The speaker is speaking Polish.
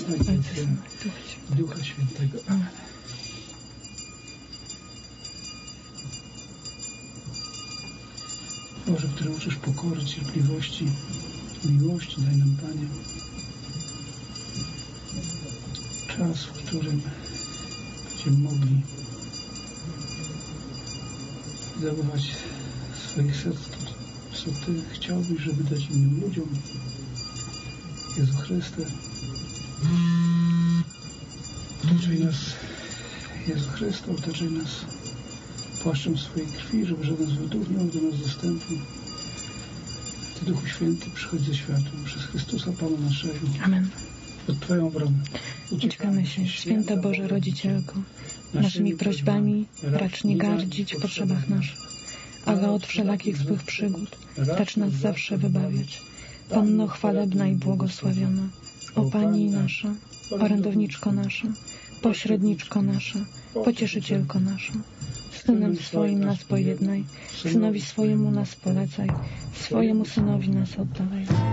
Syna i Ducha Świętego. Amen. Boże, który uczysz pokory, cierpliwości, miłości, daj nam, Panie, czas, w którym będziemy mogli zachować swoich serc to, co Ty chciałbyś, żeby dać innym ludziom. Jezu Chryste, otaczaj nas, Jezu Chryste, otaczaj nas płaszczem swojej krwi, żeby żaden zły duch nie miał do nas dostępu. Ty, Duchu Święty, przychodź ze światłem przez Chrystusa Pana naszego. Amen. Pod Twoją obronę Uciekamy się, Święta Boże Rodzicielko, naszymi prośbami racz nie gardzić w potrzebach naszych, ale od wszelakich złych przygód racz nas zawsze wybawiać. Panno chwalebna i błogosławiona, o Pani nasza, orędowniczko nasza, pośredniczko nasza, pocieszycielko nasza, Synem swoim nas pojednaj, Synowi swojemu nas polecaj, swojemu Synowi nas oddawaj.